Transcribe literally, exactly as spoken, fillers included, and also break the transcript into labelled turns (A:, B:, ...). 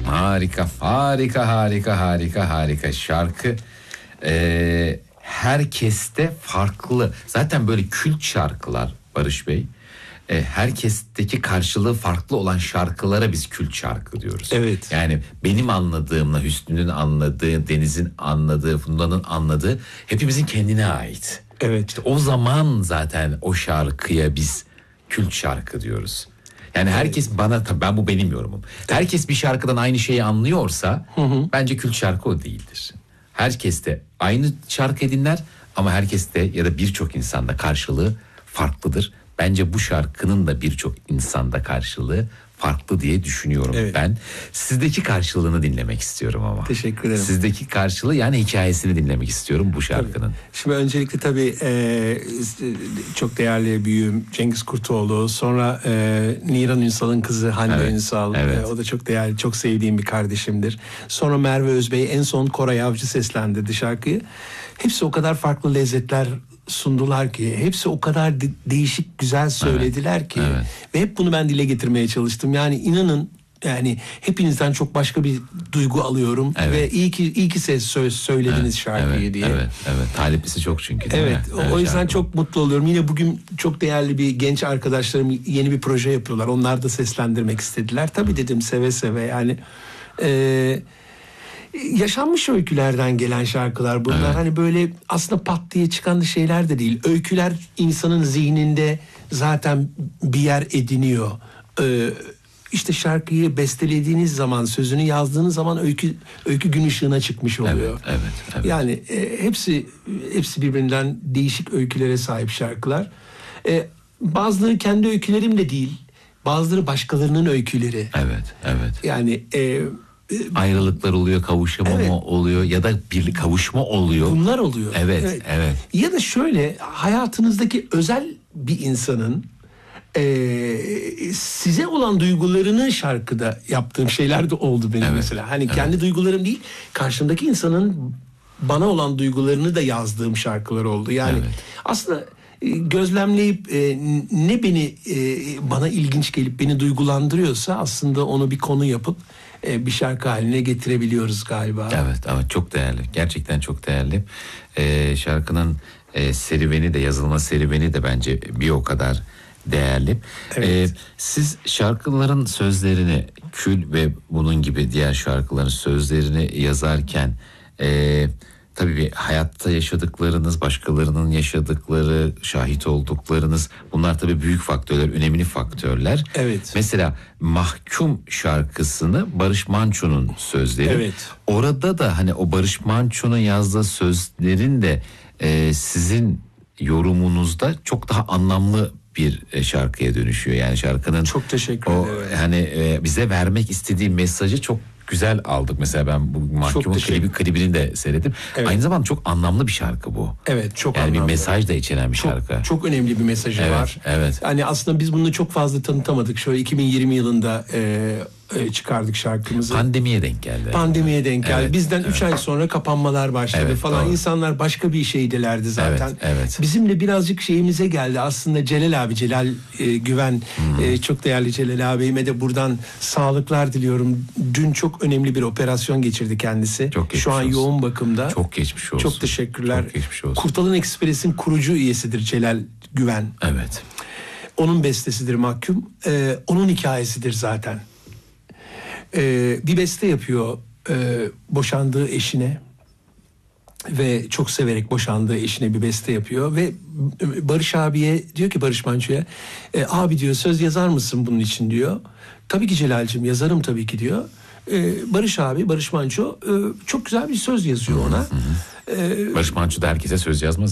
A: Harika, harika, harika, harika, harika şarkı. Ee, herkeste farklı. Zaten böyle kült şarkılar Barış Bey. E, herkesteki karşılığı farklı olan şarkılara biz kült şarkı diyoruz.
B: Evet.
A: Yani benim anladığımla Hüsnü'nün anladığı, Deniz'in anladığı, Funda'nın anladığı hepimizin kendine ait.
B: Evet.
A: İşte o zaman zaten o şarkıya biz kült şarkı diyoruz. Yani herkes evet. bana, tabii ben bu benim yorumum. Herkes bir şarkıdan aynı şeyi anlıyorsa hı hı. bence kült şarkı o değildir. Herkes de aynı şarkı dinler ama herkes de ya da birçok insanda karşılığı farklıdır. Bence bu şarkının da birçok insanda karşılığı farklı diye düşünüyorum evet. ben. Sizdeki karşılığını dinlemek istiyorum ama.
B: Teşekkür ederim.
A: Sizdeki karşılığı yani hikayesini dinlemek istiyorum bu şarkının.
B: Tabii. Şimdi öncelikle tabii e, çok değerli büyüğüm Cengiz Kurtoğlu, sonra e, Niran Ünsal'ın kızı Hande evet. Ünsal. Evet. E, o da çok değerli, çok sevdiğim bir kardeşimdir. Sonra Merve Özbey, en son Koray Avcı seslendirdi şarkıyı. Hepsi o kadar farklı lezzetler sundular ki, hepsi o kadar de- değişik güzel söylediler evet, ki evet. ve hep bunu ben dile getirmeye çalıştım. Yani inanın, yani hepinizden çok başka bir duygu alıyorum evet. ve iyi ki iyi ki ses söz söylediniz evet, şarkıyı
A: evet,
B: diye.
A: Evet, evet. Taliplisi çok çünkü. Değil
B: evet,
A: mi?
B: o,
A: evet,
B: o yüzden
A: şarkı.
B: Çok mutlu oluyorum. Yine bugün çok değerli bir genç arkadaşlarım yeni bir proje yapıyorlar. Onlar da seslendirmek istediler. Tabii dedim seve seve yani. Eee yaşanmış öykülerden gelen şarkılar bunlar. Evet. Hani böyle aslında pat diye çıkan şeyler de değil. Öyküler insanın zihninde zaten bir yer ediniyor. Ee, işte şarkıyı bestelediğiniz zaman, sözünü yazdığınız zaman öykü öykü gün ışığına çıkmış oluyor.
A: Evet, evet, evet.
B: Yani e, hepsi hepsi birbirinden değişik öykülere sahip şarkılar. E, bazıları kendi öykülerim de değil. Bazıları başkalarının öyküleri.
A: Evet, evet.
B: Yani e,
A: ayrılıklar oluyor, kavuşma
B: evet.
A: oluyor ya da birlik kavuşma oluyor.
B: Bunlar oluyor.
A: Evet, evet, evet.
B: Ya da şöyle, hayatınızdaki özel bir insanın e, size olan duygularını şarkıda yaptığım şeyler de oldu benim evet, mesela. Hani evet. kendi duygularım değil, karşımdaki insanın bana olan duygularını da yazdığım şarkılar oldu. Yani evet. aslında gözlemleyip e, ne beni e, bana ilginç gelip beni duygulandırıyorsa aslında onu bir konu yapıp e, bir şarkı haline getirebiliyoruz galiba.
A: Evet, ama çok değerli. Gerçekten çok değerli. Ee, şarkının e, serüveni de, yazılma serüveni de bence bir o kadar değerli. Evet. Ee, siz şarkıların sözlerini, Kül ve bunun gibi diğer şarkıların sözlerini yazarken e, tabii bir hayatta yaşadıklarınız, başkalarının yaşadıkları, şahit olduklarınız, bunlar tabii büyük faktörler, önemli faktörler.
B: Evet.
A: Mesela Mahkum şarkısını Barış Manço'nun sözleri.
B: Evet.
A: Orada da hani o Barış Manço'nun yazdığı sözlerin de e, sizin yorumunuzda çok daha anlamlı bir şarkıya dönüşüyor. Yani şarkının
B: çok teşekkür
A: o,
B: ederim.
A: hani e, bize vermek istediği mesajı çok güzel aldık. Mesela ben bu Mahkum'un klibi, klibini de seyrettim. Evet. Aynı zamanda çok anlamlı bir şarkı bu.
B: Evet, çok
A: yani
B: anlamlı.
A: Yani bir mesaj da içeren bir
B: çok,
A: şarkı.
B: Çok önemli bir mesajı
A: evet,
B: var.
A: Evet.
B: Hani aslında biz bunu çok fazla tanıtamadık. Şöyle iki bin yirmi yılında e, e, çıkardık şarkımızı.
A: Pandemiye denk geldi.
B: Pandemiye denk geldi.
A: Evet,
B: Bizden
A: evet.
B: üç ay sonra kapanmalar başladı evet, falan. Doğru. İnsanlar başka bir şeydilerdi zaten.
A: Evet, evet.
B: Bizim de birazcık şeyimize geldi. Aslında Celal abi, Celal e, Güven, hmm. e, çok değerli Celal abime de buradan sağlıklar diliyorum. Dün çok önemli bir operasyon geçirdi kendisi.
A: Çok geçmiş
B: Şu an
A: olsun.
B: yoğun bakımda.
A: Çok geçmiş olsun.
B: Çok teşekkürler.
A: Çok geçmiş olsun.
B: Kurtalan Ekspres'in kurucu üyesidir Celal Güven.
A: Evet.
B: Onun bestesidir Mahkum. E, onun hikayesidir zaten. Ee, bir beste yapıyor e, boşandığı eşine ve çok severek boşandığı eşine bir beste yapıyor ve Barış abiye diyor ki, Barış Manço'ya e, abi diyor, söz yazar mısın bunun için diyor. Tabii ki Celal'cim, yazarım tabii ki diyor. Ee, Barış abi, Barış Manço e, çok güzel bir söz yazıyor ona.
A: Hı hı. Ee, Barış Manço da herkese söz yazmaz.